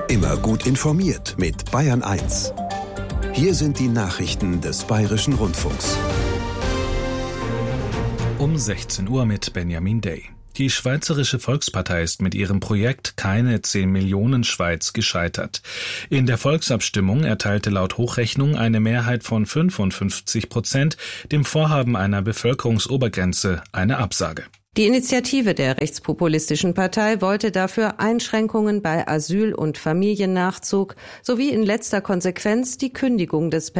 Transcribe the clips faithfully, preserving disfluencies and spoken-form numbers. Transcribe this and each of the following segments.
Immer gut informiert mit Bayern eins. Hier sind die Nachrichten des Bayerischen Rundfunks. Um sechzehn Uhr mit Benjamin Day. Die Schweizerische Volkspartei ist mit ihrem Projekt Keine zehn Millionen Schweiz gescheitert. In der Volksabstimmung erteilte laut Hochrechnung eine Mehrheit von fünfundfünfzig Prozent dem Vorhaben einer Bevölkerungsobergrenze eine Absage. Die Initiative der rechtspopulistischen Partei wollte dafür Einschränkungen bei Asyl- und Familiennachzug sowie in letzter Konsequenz die Kündigung des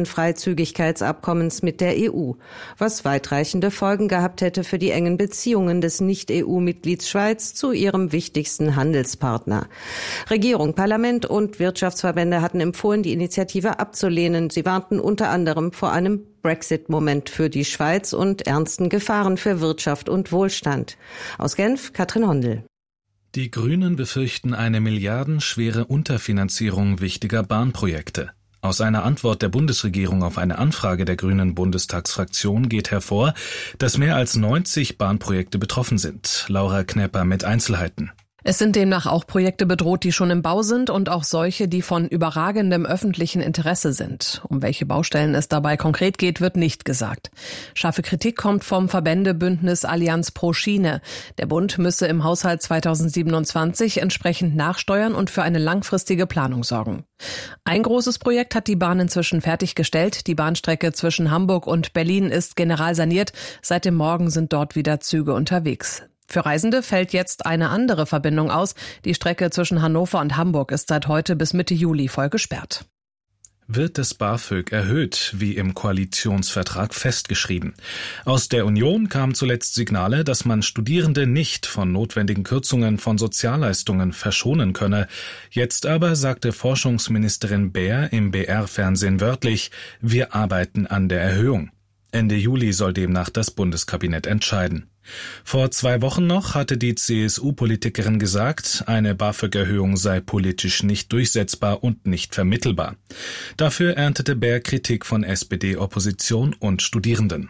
Personenfreizügigkeitsabkommens mit der E U, was weitreichende Folgen gehabt hätte für die engen Beziehungen des Nicht-E U-Mitglieds Schweiz zu ihrem wichtigsten Handelspartner. Regierung, Parlament und Wirtschaftsverbände hatten empfohlen, die Initiative abzulehnen. Sie warnten unter anderem vor einem Brexit-Moment für die Schweiz und ernsten Gefahren für Wirtschaft und Wohlstand. Aus Genf, Katrin Hondel. Die Grünen befürchten eine milliardenschwere Unterfinanzierung wichtiger Bahnprojekte. Aus einer Antwort der Bundesregierung auf eine Anfrage der Grünen Bundestagsfraktion geht hervor, dass mehr als neunzig Bahnprojekte betroffen sind. Laura Knepper mit Einzelheiten. Es sind demnach auch Projekte bedroht, die schon im Bau sind und auch solche, die von überragendem öffentlichen Interesse sind. Um welche Baustellen es dabei konkret geht, wird nicht gesagt. Scharfe Kritik kommt vom Verbändebündnis Allianz pro Schiene. Der Bund müsse im Haushalt zweitausendsiebenundzwanzig entsprechend nachsteuern und für eine langfristige Planung sorgen. Ein großes Projekt hat die Bahn inzwischen fertiggestellt. Die Bahnstrecke zwischen Hamburg und Berlin ist generalsaniert. Seit dem Morgen sind dort wieder Züge unterwegs. Für Reisende fällt jetzt eine andere Verbindung aus. Die Strecke zwischen Hannover und Hamburg ist seit heute bis Mitte Juli voll gesperrt. Wird das BAföG erhöht, wie im Koalitionsvertrag festgeschrieben? Aus der Union kamen zuletzt Signale, dass man Studierende nicht von notwendigen Kürzungen von Sozialleistungen verschonen könne. Jetzt aber sagte Forschungsministerin Baer im B R-Fernsehen wörtlich, wir arbeiten an der Erhöhung. Ende Juli soll demnach das Bundeskabinett entscheiden. Vor zwei Wochen noch hatte die C S U-Politikerin gesagt, eine BAföG-Erhöhung sei politisch nicht durchsetzbar und nicht vermittelbar. Dafür erntete Baer Kritik von S P D-Opposition und Studierenden.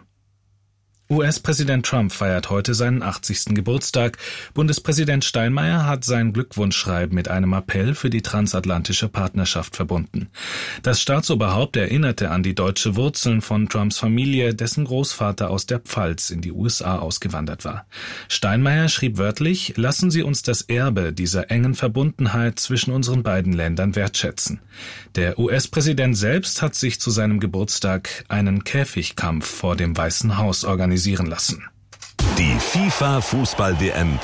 U S-Präsident Trump feiert heute seinen achtzigsten Geburtstag. Bundespräsident Steinmeier hat sein Glückwunschschreiben mit einem Appell für die transatlantische Partnerschaft verbunden. Das Staatsoberhaupt erinnerte an die deutsche Wurzeln von Trumps Familie, dessen Großvater aus der Pfalz in die U S A ausgewandert war. Steinmeier schrieb wörtlich, lassen Sie uns das Erbe dieser engen Verbundenheit zwischen unseren beiden Ländern wertschätzen. Der U S-Präsident selbst hat sich zu seinem Geburtstag einen Käfigkampf vor dem Weißen Haus organisiert. Lassen. Die FIFA-Fußball-W M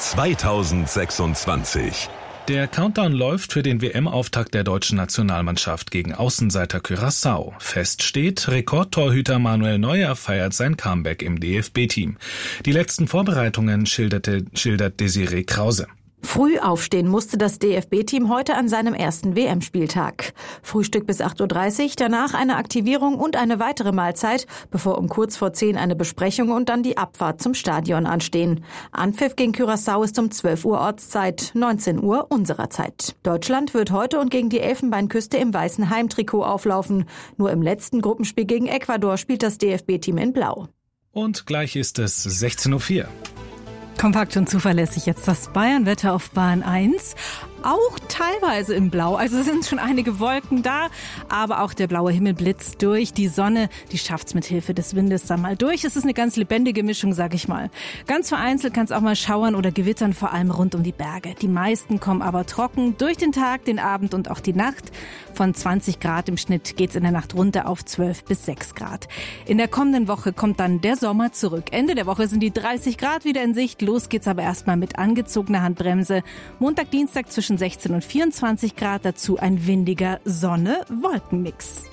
zweitausendsechsundzwanzig. Der Countdown läuft für den W M-Auftakt der deutschen Nationalmannschaft gegen Außenseiter Curaçao. Fest steht, Rekordtorhüter Manuel Neuer feiert sein Comeback im D F B-Team. Die letzten Vorbereitungen schilderte, schildert Desiree Krause. Früh aufstehen musste das D F B-Team heute an seinem ersten W M-Spieltag. Frühstück bis acht Uhr dreißig, danach eine Aktivierung und eine weitere Mahlzeit, bevor um kurz vor zehn eine Besprechung und dann die Abfahrt zum Stadion anstehen. Anpfiff gegen Curaçao ist um zwölf Uhr Ortszeit, neunzehn Uhr unserer Zeit. Deutschland wird heute und gegen die Elfenbeinküste im weißen Heimtrikot auflaufen. Nur im letzten Gruppenspiel gegen Ecuador spielt das D F B-Team in Blau. Und gleich ist es sechzehn Uhr vier. Kompakt und zuverlässig jetzt das Bayern-Wetter auf Bayern eins. Auch teilweise in Blau, also es sind schon einige Wolken da, aber auch der blaue Himmel blitzt durch. Die Sonne, die schafft's mit Hilfe des Windes dann mal durch. Es ist eine ganz lebendige Mischung, sag ich mal. Ganz vereinzelt kann es auch mal schauern oder gewittern, vor allem rund um die Berge. Die meisten kommen aber trocken durch den Tag, den Abend und auch die Nacht. Von zwanzig Grad im Schnitt geht's in der Nacht runter auf zwölf bis sechs Grad. In der kommenden Woche kommt dann der Sommer zurück. Ende der Woche sind die dreißig Grad wieder in Sicht. Los geht's aber erstmal mit angezogener Handbremse. Montag, Dienstag zwischen sechzehn und vierundzwanzig Grad, dazu ein windiger Sonne-Wolkenmix.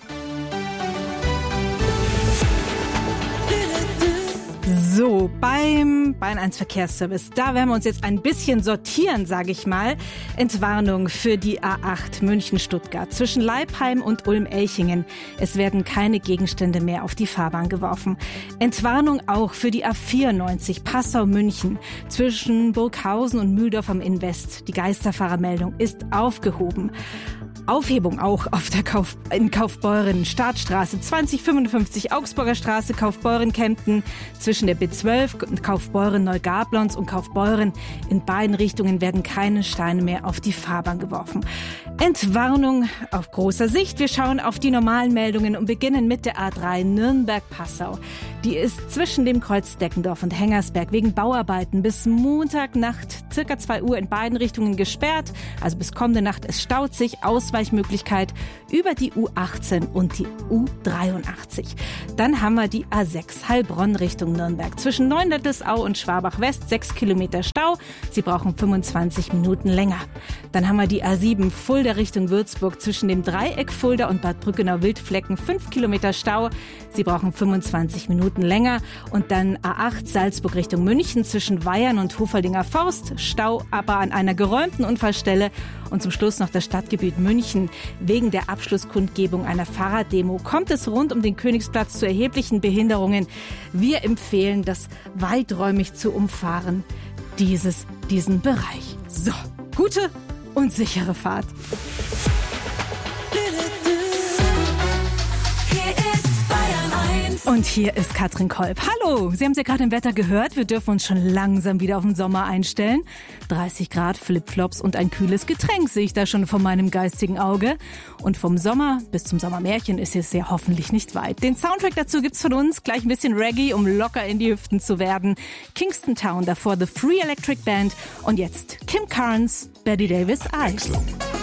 So, beim Bayern eins Verkehrsservice, da werden wir uns jetzt ein bisschen sortieren, sage ich mal. Entwarnung für die A acht München-Stuttgart zwischen Leipheim und Ulm-Elchingen. Es werden keine Gegenstände mehr auf die Fahrbahn geworfen. Entwarnung auch für die A vierundneunzig Passau-München zwischen Burghausen und Mühldorf am Inn-West. Die Geisterfahrermeldung ist aufgehoben. Aufhebung auch auf der Kauf, in Kaufbeuren, Startstraße zwanzig fünfundfünfzig, Augsburger Straße, Kaufbeuren-Kempten, zwischen der B zwölf, Kaufbeuren-Neugablons und Kaufbeuren. In beiden Richtungen werden keine Steine mehr auf die Fahrbahn geworfen. Entwarnung auf großer Sicht. Wir schauen auf die normalen Meldungen und beginnen mit der A drei Nürnberg-Passau. Die ist zwischen dem Kreuz Deckendorf und Hengersberg wegen Bauarbeiten bis Montagnacht, circa zwei Uhr in beiden Richtungen gesperrt. Also bis kommende Nacht. Es staut sich. Ausweichmöglichkeit über die U achtzehn und die U dreiundachtzig. Dann haben wir die A sechs Heilbronn Richtung Nürnberg. Zwischen Neundettelsau und Schwabach West sechs Kilometer Stau. Sie brauchen fünfundzwanzig Minuten länger. Dann haben wir die A sieben Fulda Richtung Würzburg. Zwischen dem Dreieck Fulda und Bad Brückenau-Wildflecken fünf Kilometer Stau. Sie brauchen fünfundzwanzig Minuten länger. Und dann A acht Salzburg Richtung München zwischen Weyern und Hofeldinger Forst. Stau aber an einer geräumten Unfallstelle. Und zum Schluss noch das Stadtgebiet München. Wegen der Abschlusskundgebung einer Fahrraddemo kommt es rund um den Königsplatz zu erheblichen Behinderungen. Wir empfehlen, das weiträumig zu umfahren, dieses, diesen Bereich. So, gute und sichere Fahrt. Und hier ist Katrin Kolb. Hallo, Sie haben es ja gerade im Wetter gehört. Wir dürfen uns schon langsam wieder auf den Sommer einstellen. dreißig Grad, Flipflops und ein kühles Getränk sehe ich da schon vor meinem geistigen Auge. Und vom Sommer bis zum Sommermärchen ist es ja hoffentlich nicht weit. Den Soundtrack dazu gibt's von uns. Gleich ein bisschen Reggae, um locker in die Hüften zu werden. Kingston Town, davor The Free Electric Band. Und jetzt Kim Carnes, Betty Davis Eyes.